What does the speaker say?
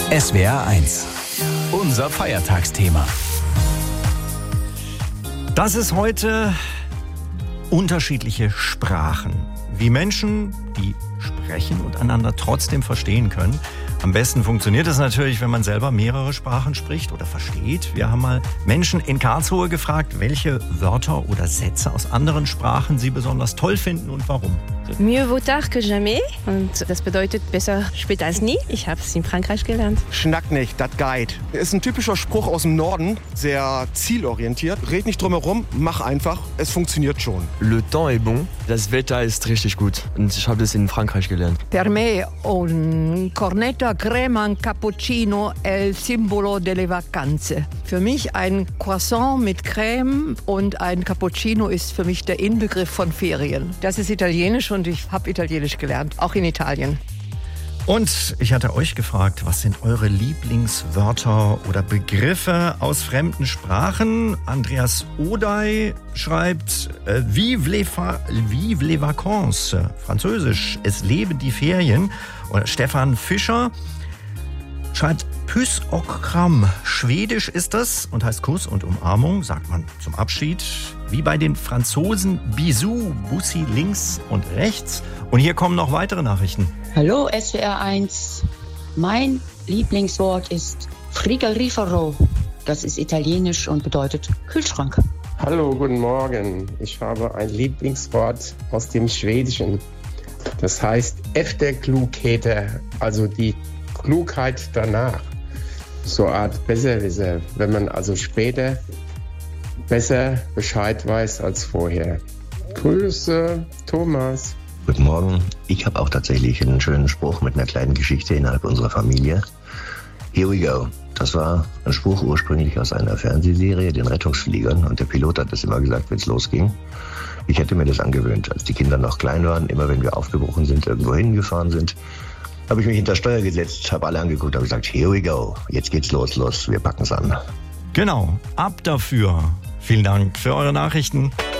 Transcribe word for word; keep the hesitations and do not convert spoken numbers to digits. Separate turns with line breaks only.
S W R eins. Unser Feiertagsthema. Das ist heute unterschiedliche Sprachen. Wie Menschen, die sprechen und einander trotzdem verstehen können. Am besten funktioniert es natürlich, wenn man selber mehrere Sprachen spricht oder versteht. Wir haben mal Menschen in Karlsruhe gefragt, welche Wörter oder Sätze aus anderen Sprachen sie besonders toll finden und warum.
Mieux vaut tard que jamais. Und das bedeutet besser spät als nie. Ich habe es in Frankreich gelernt.
Schnack nicht, das geht. Ist ein typischer Spruch aus dem Norden, sehr zielorientiert. Red nicht drum herum, mach einfach, es funktioniert schon.
Le temps est bon. Das Wetter ist richtig gut. Und ich habe das in Frankreich gelernt.
Per me un cornetto a crema, un cappuccino è il simbolo delle vacanze. Für mich ein Croissant mit Creme und ein Cappuccino ist für mich der Inbegriff von Ferien. Das ist italienisch und ich habe Italienisch gelernt, auch in Italien.
Und ich hatte euch gefragt, was sind eure Lieblingswörter oder Begriffe aus fremden Sprachen? Andreas Odey schreibt, äh, Vive les, fa- Vive les vacances, französisch, es leben die Ferien. Und Stefan Fischer schreibt Puss och kram, schwedisch ist das und heißt Kuss und Umarmung, sagt man zum Abschied. Wie bei den Franzosen, Bisou, Bussi links und rechts. Und hier kommen noch weitere Nachrichten.
Hallo S W R eins, mein Lieblingswort ist frigorifero. Das ist italienisch und bedeutet Kühlschrank.
Hallo, guten Morgen. Ich habe ein Lieblingswort aus dem Schwedischen. Das heißt Efterklugheter, also die Klugheit danach. So eine Art Besserwisser, wenn man also später besser Bescheid weiß als vorher. Grüße, Thomas.
Guten Morgen. Ich habe auch tatsächlich einen schönen Spruch mit einer kleinen Geschichte innerhalb unserer Familie. Here we go. Das war ein Spruch ursprünglich aus einer Fernsehserie, den Rettungsfliegern. Und der Pilot hat das immer gesagt, wenn es losging. Ich hätte mir das angewöhnt, als die Kinder noch klein waren. Immer wenn wir aufgebrochen sind, irgendwo hingefahren sind, habe ich mich hinter Steuer gesetzt, habe alle angeguckt, habe gesagt, here we go. Jetzt geht's los, los, wir packen es an.
Genau, ab dafür. Vielen Dank für eure Nachrichten.